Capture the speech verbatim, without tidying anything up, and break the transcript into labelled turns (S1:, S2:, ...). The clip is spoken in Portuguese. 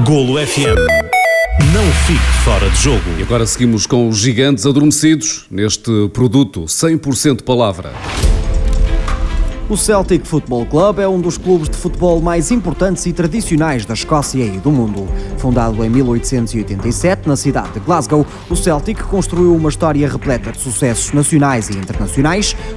S1: Golo F M. Não fique fora de jogo.
S2: E agora seguimos com os gigantes adormecidos neste produto cem por cento palavra.
S3: O Celtic Football Club é um dos clubes de futebol mais importantes e tradicionais da Escócia e do mundo. Fundado em mil oitocentos e oitenta e sete, na cidade de Glasgow, o Celtic construiu uma história repleta de sucessos nacionais e internacionais,